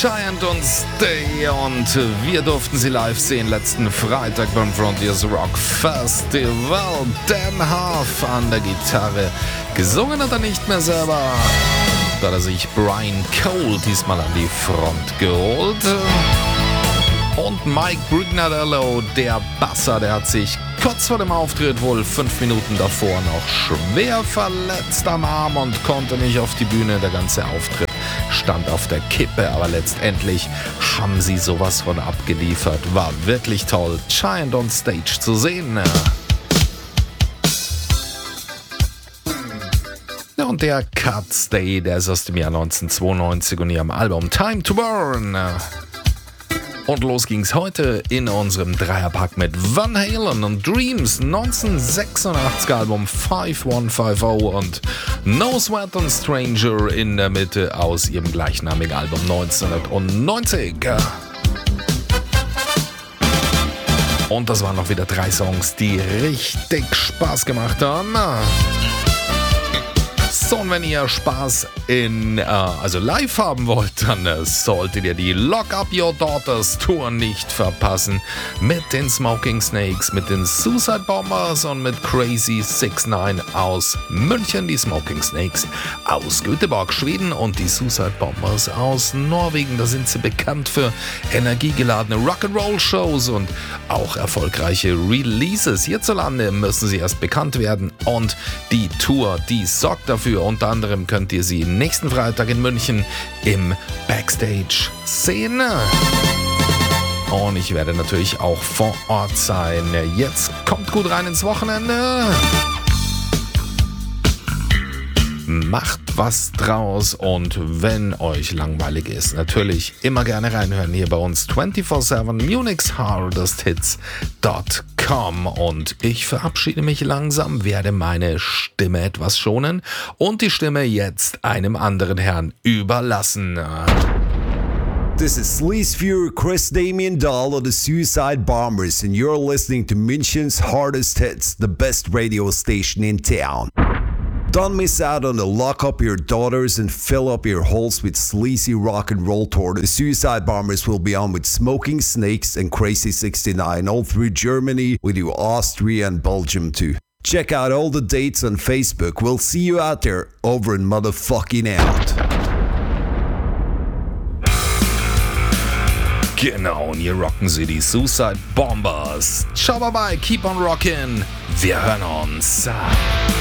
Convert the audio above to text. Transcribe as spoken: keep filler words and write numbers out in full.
Giant und Stay, und wir durften sie live sehen letzten Freitag beim Frontiers Rock Festival. Dan Huff an der Gitarre, gesungen hat er nicht mehr selber, da hat er sich Brian Cole diesmal an die Front geholt. Und Mike Brignadello, der Basser, der hat sich kurz vor dem Auftritt, wohl fünf Minuten davor, noch schwer verletzt am Arm und konnte nicht auf die Bühne. Der ganze Auftritt stand auf der Kippe, aber letztendlich haben sie sowas von abgeliefert. War wirklich toll, Giant on Stage zu sehen. Und der Cut Stay, der ist aus dem Jahr neunzehnhundertzweiundneunzig und ihrem Album Time to Burn. Und los ging's heute in unserem Dreierpack mit Van Halen und Dreams, neunzehnhundertsechsundachtzig Album fünf eins fünf null, und No Sweat on Stranger in der Mitte aus ihrem gleichnamigen Album neunzehnhundertneunzig. Und das waren noch wieder drei Songs, die richtig Spaß gemacht haben. So, und wenn ihr Spaß in, äh, also live haben wollt, dann äh, solltet ihr die Lock Up Your Daughters Tour nicht verpassen. Mit den Smoking Snakes, mit den Suicide Bombers und mit Crazy six nine aus München. Die Smoking Snakes aus Göteborg, Schweden, und die Suicide Bombers aus Norwegen. Da sind sie bekannt für energiegeladene Rock'n'Roll-Shows und auch erfolgreiche Releases. Hierzulande müssen sie erst bekannt werden, und die Tour, die sorgt dafür. Unter anderem könnt ihr sie nächsten Freitag in München im Backstage sehen. Und ich werde natürlich auch vor Ort sein. Jetzt kommt gut rein ins Wochenende. Macht was draus, und wenn euch langweilig ist, natürlich immer gerne reinhören hier bei uns vierundzwanzig sieben Munich's Hardest Hits Punkt com. Und ich verabschiede mich langsam, werde meine Stimme etwas schonen und die Stimme jetzt einem anderen Herrn überlassen. This is Sleaze Fury, Chris Damien Dahl of the Suicide Bombers, and you're listening to München's Hardest Hits, the best radio station in town. Don't miss out on the Lock Up Your Daughters and Fill Up Your Holes with Sleazy Rock and Roll tour. The Suicide Bombers will be on with Smoking Snakes and Crazy sixty-nine all through Germany, with you Austria and Belgium too. Check out all the dates on Facebook. We'll see you out there, over and motherfucking out. Genau, und hier rocken sie, die Suicide Bombers. Ciao, bye bye, keep on rockin'. Wir hören uns.